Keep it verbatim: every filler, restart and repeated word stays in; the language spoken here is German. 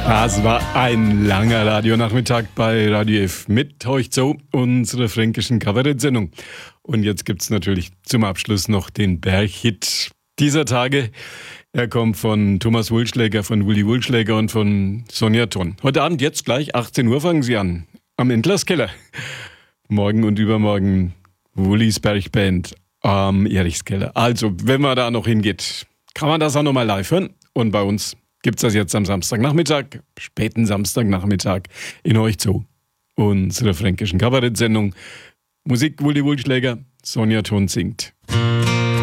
Das war ein langer Radionachmittag bei Radio F mit euch so, unserer fränkischen Kabarett-Sendung. Und jetzt gibt's natürlich zum Abschluss noch den Berghit dieser Tage. Er kommt von Thomas Wulschläger, von Willi Wulschläger und von Sonja Thon. Heute Abend, jetzt gleich achtzehn Uhr, fangen sie an. Am Endlerskeller. Morgen und übermorgen Wullis Bergband am Erichskeller. Also, wenn man da noch hingeht, kann man das auch nochmal live hören. Und bei uns gibt's das jetzt am Samstagnachmittag, späten Samstagnachmittag in euch zu. Unsere fränkischen Kabarett-Sendung. Musik Willi Wulschläger, Sonja Thon singt.